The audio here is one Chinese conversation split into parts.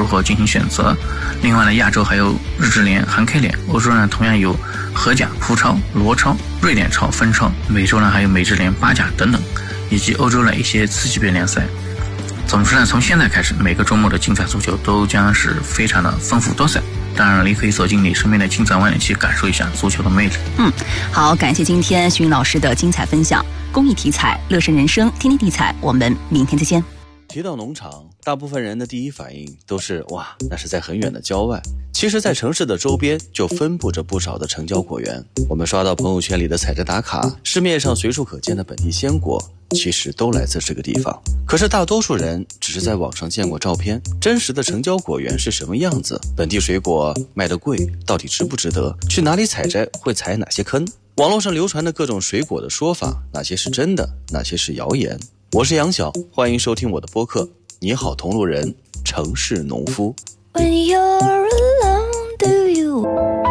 如何进行选择。另外呢，亚洲还有日制联、韩 K 联，欧洲呢同样有荷甲、葡超、罗超、瑞典超、芬超，美洲呢还有美职联、巴甲等等，以及欧洲的一些次级别联赛。总之呢，从现在开始，每个周末的精彩足球都将是非常的丰富多彩。当然了，你可以走进你身边的精彩万里去感受一下足球的魅力。 好，感谢今天徐云老师的精彩分享。公益题材，乐善人生，天地地彩，我们明天再见。 提到农场，大部分人的第一反应都是哇，那是在很远的郊外。其实在城市的周边就分布着不少的城郊果园。我们刷到朋友圈里的采摘打卡，市面上随处可见的本地鲜果其实都来自这个地方。可是大多数人只是在网上见过照片，真实的城郊果园是什么样子，本地水果卖得贵，到底值不值得，去哪里采摘会踩哪些坑，网络上流传的各种水果的说法，哪些是真的，哪些是谣言。我是杨晓，欢迎收听我的播客，你好同路人，城市农夫。 When you're alone, do you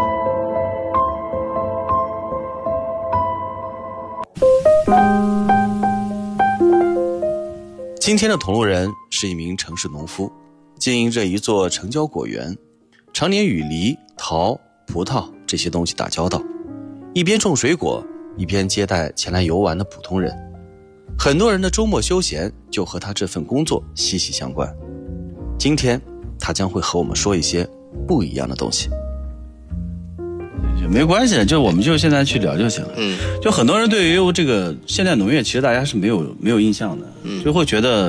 今天的同路人是一名城市农夫，经营着一座城郊果园，常年与梨、桃、葡萄这些东西打交道，一边种水果，一边接待前来游玩的普通人。很多人的周末休闲就和他这份工作息息相关。今天他将会和我们说一些不一样的东西。 没关系，就我们就现在去聊就行了。就很多人对于这个现代农业，其实大家是没有印象的，就会觉得